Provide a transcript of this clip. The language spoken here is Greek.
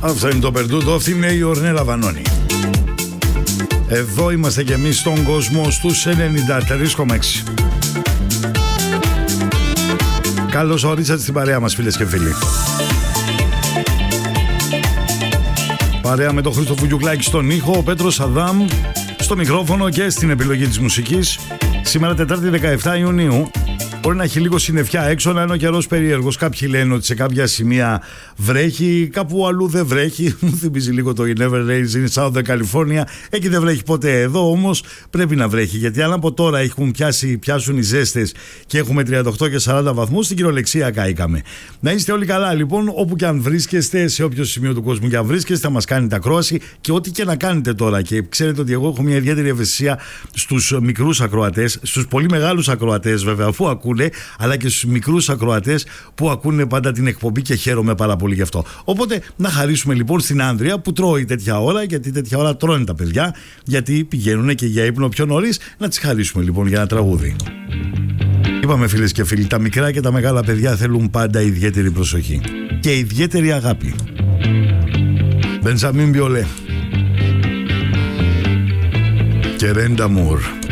Αυτό είναι το Περντούτο, αυτή είναι η Ορνέλα Βανώνη. Εδώ είμαστε κι εμείς στον κόσμο στους 93,6. Καλώς ορίσατε στην παρέα μας, φίλες και φίλοι. Παρέα με τον Χρήστο Βουγιουκλάκη στον ήχο, ο Πέτρος Αδάμ στο μικρόφωνο και στην επιλογή της μουσικής. Σήμερα Τετάρτη 17 Ιουνίου. Μπορεί να έχει λίγο συννεφιά έξω, να είναι ο καιρός περίεργος. Κάποιοι λένε ότι σε κάποια σημεία βρέχει, κάπου αλλού δεν βρέχει. Μου θυμίζει λίγο το You Never Rains in Southern California. Εκεί δεν βρέχει ποτέ. Εδώ όμως πρέπει να βρέχει. Γιατί αν από τώρα πιάσουν οι ζέστες και έχουμε 38 και 40 βαθμούς, στην κυριολεξία κάηκαμε. Να είστε όλοι καλά λοιπόν, όπου και αν βρίσκεστε, σε όποιο σημείο του κόσμου και αν βρίσκεστε, θα μας κάνετε ακρόαση και ό,τι και να κάνετε τώρα. Και ξέρετε ότι εγώ έχω μια ιδιαίτερη ευαισθησία στους μικρούς ακροατές, στους πολύ μεγάλους ακροατές βέβαια που ακούνε, αλλά και στους μικρούς ακροατές που ακούνε πάντα την εκπομπή και χαίρομαι πάρα πολύ γι' αυτό. Οπότε να χαρίσουμε λοιπόν στην Άνδρια που τρώει τέτοια ώρα, γιατί τέτοια ώρα τρώνε τα παιδιά, γιατί πηγαίνουν και για ύπνο πιο νωρίς. Να τις χαρίσουμε λοιπόν για ένα τραγούδι. Είπαμε, φίλες και φίλοι, τα μικρά και τα μεγάλα παιδιά θέλουν πάντα ιδιαίτερη προσοχή και ιδιαίτερη αγάπη. Μπενζαμίν Βιολέ και Ρέντα Μουρ.